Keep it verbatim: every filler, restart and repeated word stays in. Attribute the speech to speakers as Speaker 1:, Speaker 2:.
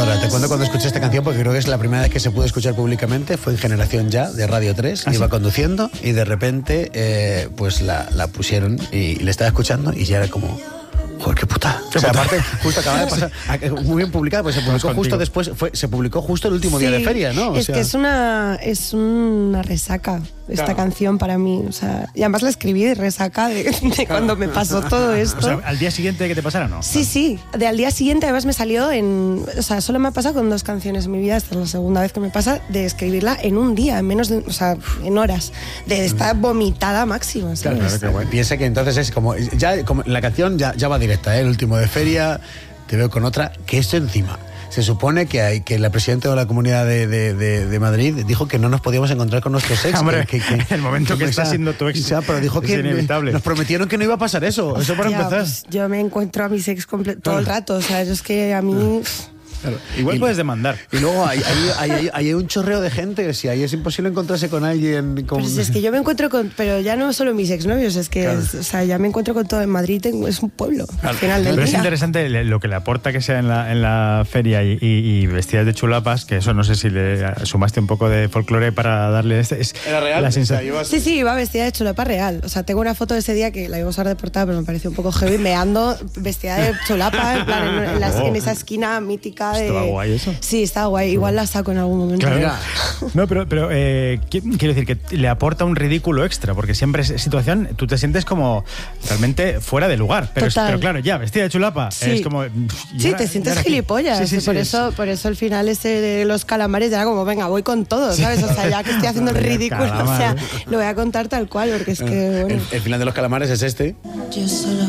Speaker 1: Nora, te cuento cuando escuché esta canción porque creo que es la primera vez que se pudo escuchar públicamente. Fue en Generación Ya, de Radio tres.
Speaker 2: ¿Ah,
Speaker 1: Iba
Speaker 2: sí?
Speaker 1: conduciendo y de repente eh, pues la, la pusieron y, y le estaba escuchando y ya era como... Joder, qué puta.
Speaker 2: Qué
Speaker 1: o sea,
Speaker 2: puta.
Speaker 1: aparte, justo acaba de pasar, muy bien publicada, pues se publicó
Speaker 2: contigo.
Speaker 1: justo después, fue, se publicó justo el último día de feria, ¿no? O
Speaker 3: es
Speaker 1: sea,
Speaker 3: que es una, es una resaca esta
Speaker 1: Claro.
Speaker 3: canción para mí. O sea, y además la escribí de resaca de, de cuando me pasó todo esto.
Speaker 2: O sea, al día siguiente que te pasara, ¿no?
Speaker 3: Sí, sí. De al día siguiente además me salió en... O sea, solo me ha pasado con dos canciones en mi vida. Esta es la segunda vez que me pasa de escribirla en un día, en menos de... O sea, en horas. De estar vomitada máxima, ¿sabes?
Speaker 1: Claro, qué guay. Piensa que entonces es como, ya, como la canción ya, ya va directa, ¿eh? El último de feria, te veo con otra, que esto encima. Se supone que hay que la presidenta de la Comunidad de, de, de, de Madrid dijo que no nos podíamos encontrar con nuestros ex.
Speaker 2: Hombre,
Speaker 1: que, que, que,
Speaker 2: el momento que
Speaker 1: o
Speaker 2: está
Speaker 1: sea,
Speaker 2: siendo tu ex
Speaker 1: o sea, pero dijo
Speaker 2: es
Speaker 1: que
Speaker 2: inevitable.
Speaker 1: nos prometieron que no iba a pasar eso. Eso para
Speaker 3: Hostia,
Speaker 1: empezar.
Speaker 3: pues yo me encuentro a mis ex comple- todo el rato. O sea, es que a mí...
Speaker 2: Claro. Igual
Speaker 1: Y-
Speaker 2: puedes demandar.
Speaker 1: Y luego hay, hay, hay, hay- hay un chorreo de gente. Si ahí es imposible encontrarse con alguien. Con...
Speaker 3: Pero si es que yo me encuentro con... Pero ya no solo mis exnovios, es que...
Speaker 1: Claro.
Speaker 3: es- o sea, ya me encuentro con todo en Madrid. tengo- es un pueblo, al final del
Speaker 2: Pero es
Speaker 3: día.
Speaker 2: interesante le- lo que le aporta que sea en la, en la feria y, y, y vestidas de chulapas, que eso no sé si le sumaste un poco de folclore para darle este. Es
Speaker 1: Era real.
Speaker 2: La
Speaker 1: O sea,
Speaker 2: sensación.
Speaker 1: ibas-
Speaker 3: Sí, sí, iba vestida de chulapa real. O sea, tengo una foto de ese día que la iba a usar de portada, pero me pareció un poco heavy, meando vestida de chulapa, en, plan, en, en la-
Speaker 2: Oh.
Speaker 3: en esa esquina mítica de...
Speaker 2: Estaba guay eso.
Speaker 3: Sí, estaba guay. Igual la saco en algún momento.
Speaker 2: Claro.
Speaker 1: Mira.
Speaker 2: No, pero, pero eh, qui- quiero decir que le aporta un ridículo extra, porque siempre es situación, tú te sientes como realmente fuera de lugar. Pero, es-
Speaker 3: Total.
Speaker 2: pero claro, ya, vestida de chulapa,
Speaker 3: Sí.
Speaker 2: es como. ¿y
Speaker 3: Sí,
Speaker 2: ahora-
Speaker 3: te
Speaker 2: y
Speaker 3: sientes
Speaker 2: ahora qué?
Speaker 3: gilipollas.
Speaker 2: Sí, sí, sí,
Speaker 3: por,
Speaker 2: es-
Speaker 3: eso, por eso el final ese de los calamares ya era como, venga, voy con todo, ¿sabes? O sea, ya que estoy haciendo el
Speaker 2: Venga,
Speaker 3: ridículo, o sea,
Speaker 2: calamar.
Speaker 3: lo voy a contar tal cual, porque es que, bueno...
Speaker 1: el, el final de los calamares es este.
Speaker 4: Yo solo